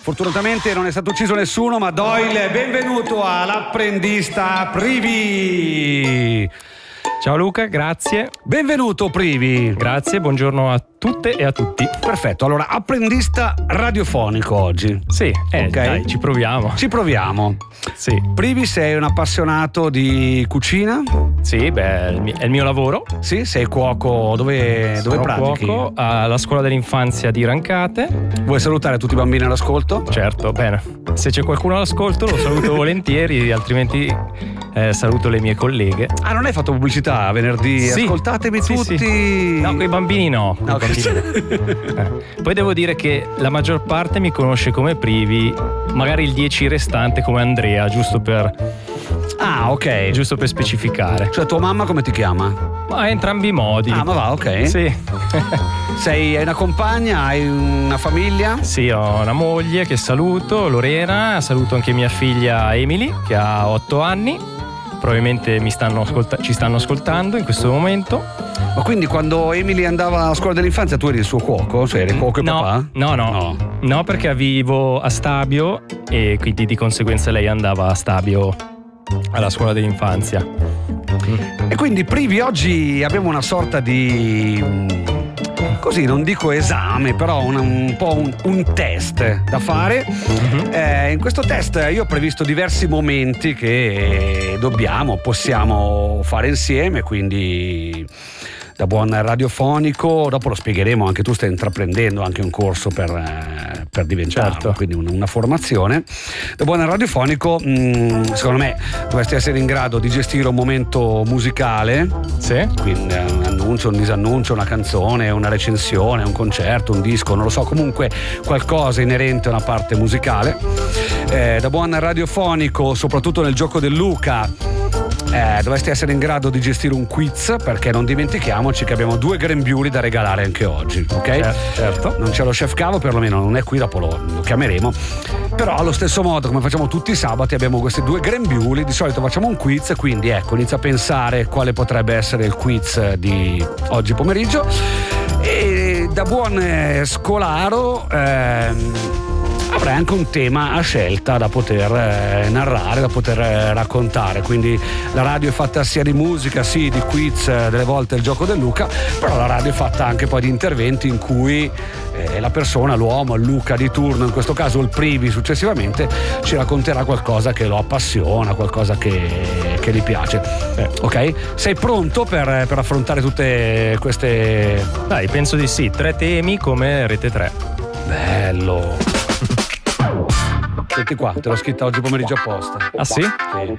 Fortunatamente non è stato ucciso nessuno, ma Doyle, benvenuto all'apprendista Privi. Ciao Luca, grazie. Benvenuto Privi. Grazie, buongiorno a tutte e a tutti. Perfetto, allora apprendista radiofonico oggi. Sì, ok. Dai, ci proviamo. Ci proviamo. Sì. Privi, sei un appassionato di cucina? Sì, beh, è il mio lavoro. Sì, sei cuoco, dove pratichi? Cuoco alla scuola dell'infanzia di Rancate. Vuoi salutare tutti i bambini all'ascolto? Certo, bene. Se c'è qualcuno all'ascolto lo saluto volentieri, altrimenti saluto le mie colleghe. Ah, non hai fatto pubblicità venerdì? Sì. Ascoltatemi Sì, tutti. sì. No, con i bambini no. No, Poi devo dire che la maggior parte mi conosce come Privi, magari il 10 restante come Andrea, giusto per specificare. Cioè tua mamma come ti chiama? Ma entrambi i modi. Ah, ma va, ok. Sì. Hai una compagna? Hai una famiglia? Sì, ho una moglie che saluto, Lorena, saluto anche mia figlia Emily che ha 8 anni. Probabilmente ci stanno ascoltando in questo momento. Ma quindi quando Emily andava a scuola dell'infanzia tu eri il suo cuoco? Cioè eri cuoco e papà? No, perché vivo a Stabio e quindi di conseguenza lei andava a Stabio alla scuola dell'infanzia. E quindi Privi, oggi abbiamo una sorta di, così non dico esame, però un po' un test da fare. In questo test io ho previsto diversi momenti che possiamo fare insieme, quindi da buon radiofonico, dopo lo spiegheremo, anche tu stai intraprendendo anche un corso per diventarlo, certo. Quindi una formazione. Da buon radiofonico, secondo me dovresti essere in grado di gestire un momento musicale, sì. Quindi un annuncio, un disannuncio, una canzone, una recensione, un concerto, un disco, non lo so, comunque qualcosa inerente a una parte musicale. Da buon radiofonico, soprattutto nel gioco del Luca, dovresti essere in grado di gestire un quiz, perché non dimentichiamoci che abbiamo 2 grembiuli da regalare anche oggi, ok? Certo. Non c'è lo chef Cavo, perlomeno non è qui, dopo lo chiameremo, però allo stesso modo come facciamo tutti i sabati abbiamo questi 2 grembiuli, di solito facciamo un quiz, quindi ecco, inizia a pensare quale potrebbe essere il quiz di oggi pomeriggio. E da buon scolaro avrai anche un tema a scelta da poter narrare, da poter raccontare, quindi la radio è fatta sia di musica, sì, di quiz, delle volte il gioco del Luca, però la radio è fatta anche poi di interventi in cui la persona, l'uomo, il Luca di turno, in questo caso il Privi successivamente, ci racconterà qualcosa che lo appassiona, qualcosa che gli piace. Ok? Sei pronto per affrontare tutte queste... Dai, penso di sì, 3 temi come Rete 3. Bello. Senti qua, te l'ho scritta oggi pomeriggio apposta. Ah sì? Sì.